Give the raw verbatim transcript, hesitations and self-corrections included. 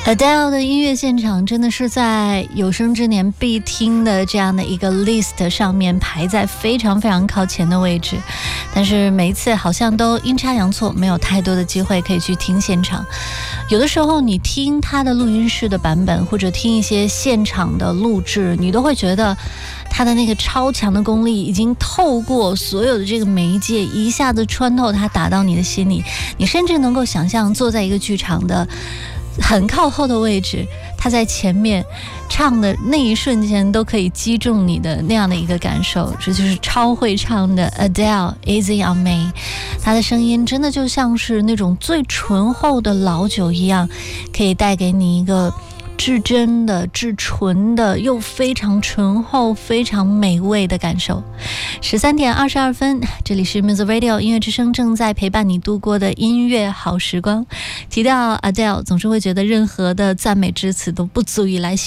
Adele 的音乐现场真的是在有生之年必听的这样的一个 list 上面排在非常非常靠前的位置，但是每一次好像都阴差阳错，没有太多的机会可以去听现场。有的时候你听他的录音室的版本，或者听一些现场的录制，你都会觉得他的那个超强的功力已经透过所有的这个媒介，一下子穿透它，打到你的心里。你甚至能够想象坐在一个剧场的很靠后的位置，他在前面唱的那一瞬间都可以击中你的那样的一个感受。这就是超会唱的 Adele Easy on Me， 他的声音真的就像是那种最醇厚的老酒一样，可以带给你一个至真的、至纯的，又非常醇厚、非常美味的感受。十三点二十二分，这里是 Music Radio 音乐之声，正在陪伴你度过的音乐好时光。提到 Adele， 总是会觉得任何的赞美之词都不足以来